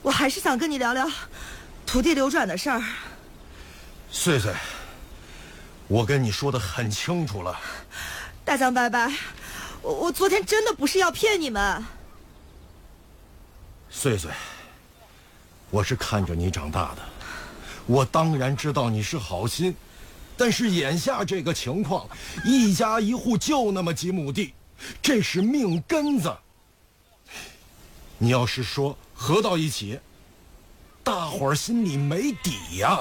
我还是想跟你聊聊土地流转的事儿。 穗穗，我跟你说的很清楚了。 大江伯伯，我昨天真的不是要骗你们。 穗穗，我是看着你长大的，我当然知道你是好心，但是眼下这个情况，一家一户就那么几亩地，这是命根子。你要是说合到一起，大伙儿心里没底呀。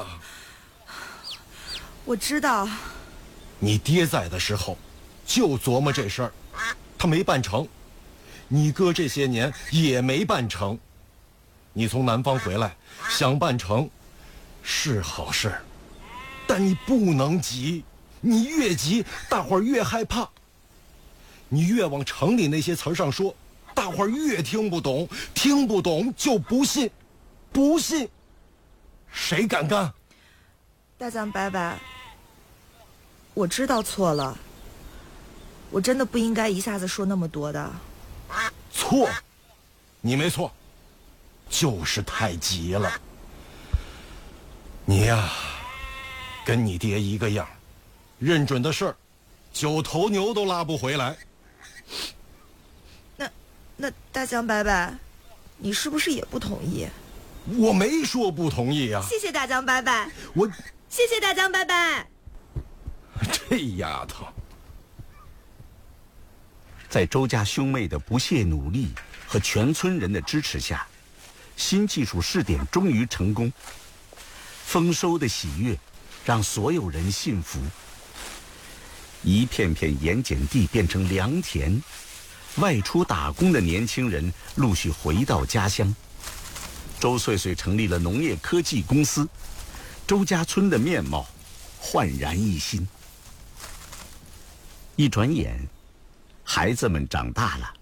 我知道。 你爹在的时候就琢磨这事儿，他没办成，你哥这些年也没办成，你从南方回来想办成是好事，但你不能急，你越急大伙儿越害怕，你越往城里那些词儿上说，大伙儿越听不懂，听不懂就不信，不信谁敢干？ 大江伯伯，我知道错了，我真的不应该一下子说那么多的。 错，你没错，就是太急了。你呀，跟你爹一个样，认准的事儿，9头牛都拉不回来。 那大江伯伯，你是不是也不同意？ 我没说不同意呀。 谢谢大江伯伯，谢谢大江伯伯。 这丫头， 在周家兄妹的不懈努力和全村人的支持下，新技术试点终于成功。丰收的喜悦让所有人信服，一片片盐碱地变成良田，外出打工的年轻人陆续回到家乡。周穗穗成立了农业科技公司，周家村的面貌焕然一新。一转眼，孩子们长大了。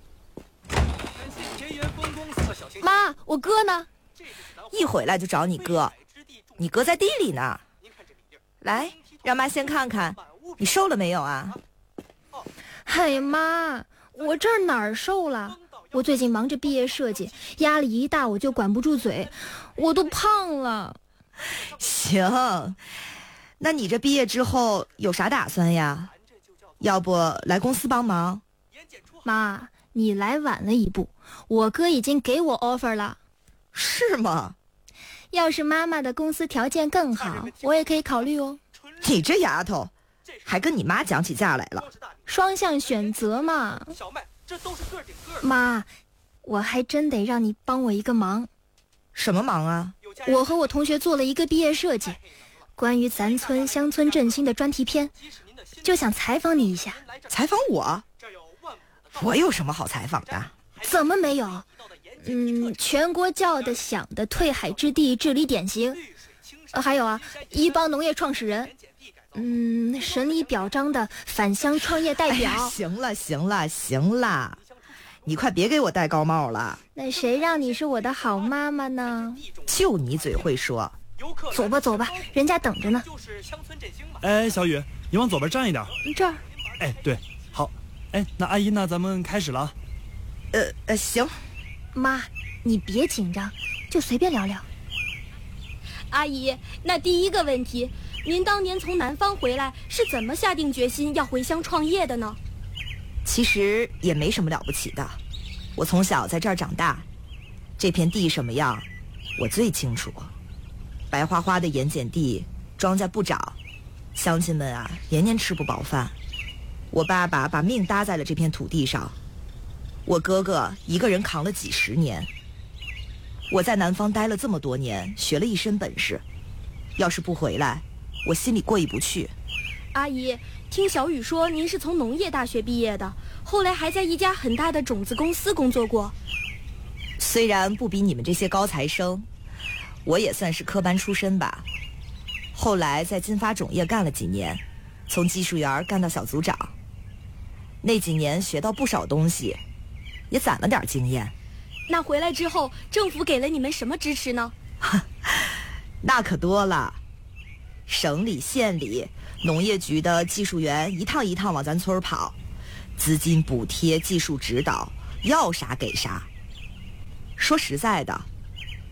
妈，我哥呢？ 一回来就找你哥，你哥在地里呢。来，让妈先看看，你瘦了没有啊？ 哎呀妈，我这儿哪儿瘦了？我最近忙着毕业设计，压力一大我就管不住嘴，我都胖了。 行，那你这毕业之后有啥打算呀？要不来公司帮忙？ 妈，你来晚了一步，我哥已经给我 offer 了。 是吗？ 要是妈妈的公司条件更好，我也可以考虑哦。 你这丫头，还跟你妈讲起价来了。 双向选择嘛。妈，我还真得让你帮我一个忙。 什么忙啊？ 我和我同学做了一个毕业设计，关于咱村乡村振兴的专题片，就想采访你一下。 采访我？我有什么好采访的？ 怎么没有？全国叫得响的退海之地治理典型，还有啊，一帮农业创始人，神理表彰的返乡创业代表。 行了，你快别给我戴高帽了。 那谁让你是我的好妈妈呢？ 就你嘴会说。 走吧，人家等着呢。 哎，小雨，你往左边站一点。 这儿。 哎，对，好。哎，那阿姨呢？咱们开始了。 行。 妈，你别紧张，就随便聊聊。 阿姨，那第一个问题，您当年从南方回来是怎么下定决心要回乡创业的呢？ 其实也没什么了不起的，我从小在这儿长大，这片地什么样，我最清楚。白花花的盐碱地，庄稼不长，乡亲们啊，年年吃不饱饭。我爸爸把命搭在了这片土地上，我哥哥一个人扛了几十年。我在南方待了这么多年，学了一身本事，要是不回来，我心里过意不去。 阿姨，听小雨说您是从农业大学毕业的，后来还在一家很大的种子公司工作过。 虽然不比你们这些高材生，我也算是科班出身吧。后来在金发种业干了几年，从技术员干到小组长。那几年学到不少东西，也攒了点经验。 那回来之后，政府给了你们什么支持呢？ 那可多了，省里、县里、农业局的技术员一趟一趟往咱村跑，资金补贴、技术指导，要啥给啥。说实在的，